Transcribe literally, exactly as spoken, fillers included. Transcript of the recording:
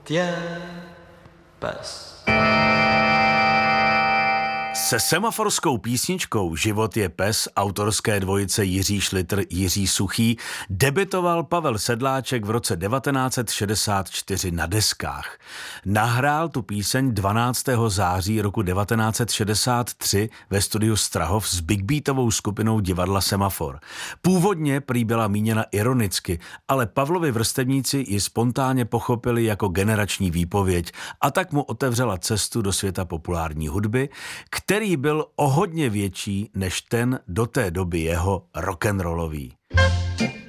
Tiens, passe. Se semaforskou písničkou Život je pes autorské dvojice Jiří Šlitr, Jiří Suchý debitoval Pavel Sedláček v roce devatenáct set šedesát čtyři na deskách. Nahrál tu píseň dvanáctého září roku devatenáct set šedesát tři ve studiu Strahov s big beatovou skupinou divadla Semafor. Původně prý byla míněna ironicky, ale Pavlovi vrstevníci ji spontánně pochopili jako generační výpověď a tak mu otevřela cestu do světa populární hudby, který byl o hodně větší než ten do té doby jeho rock'n'rollový.